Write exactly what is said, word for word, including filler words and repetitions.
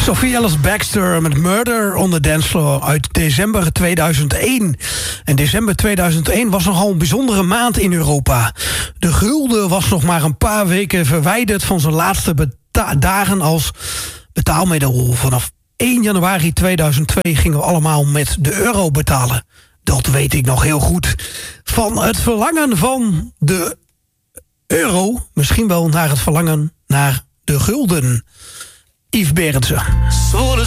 Sophie Ellis Baxter met Murder on the Dance Floor uit december tweeduizend één. En december tweeduizend één was nogal een bijzondere maand in Europa. De gulden was nog maar een paar weken verwijderd van zijn laatste beta- dagen als betaalmiddel. Vanaf één januari tweeduizend twee gingen we allemaal met de euro betalen. Dat weet ik nog heel goed. Van het verlangen van de euro, misschien wel naar het verlangen naar de gulden. Yves Berendsen.